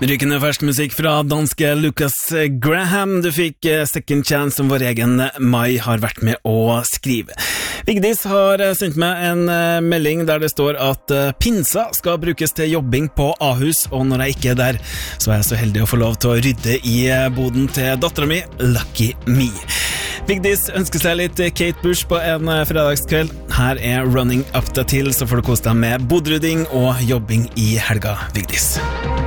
Rykende fersk musikk fra danske Lucas Graham. Du fikk Second Chance som vår egen Mai har vært med å skrive. Vigdis har sendt meg en melding der det står at pinsa skal brukes til jobbing på Ahus, og når jeg ikke er der, så er jeg så heldig å få lov til å rydde i boden til datteren min, Lucky Me. Vigdis ønsker seg litt Kate Bush på en fredagskveld. Her er Running Up the Till, så får du kose deg med bodrydding og jobbing i helga, Vigdis.